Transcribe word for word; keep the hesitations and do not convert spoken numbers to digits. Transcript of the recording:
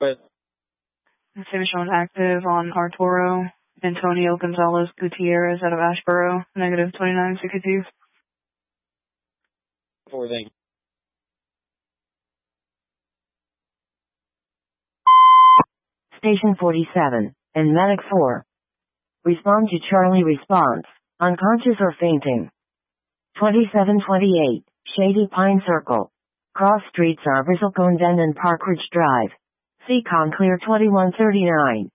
But Same shown active on Arturo. Antonio Gonzalez Gutierrez out of Ashboro, negative twenty-nine sixty-two. four, thank you. Station forty-seven, and Medic four. Respond to Charlie response. Unconscious or fainting. twenty-seven twenty-eight, Shady Pine Circle. Cross streets are Bristlecone Den and Park Ridge Drive. Seacon clear twenty-one thirty-nine.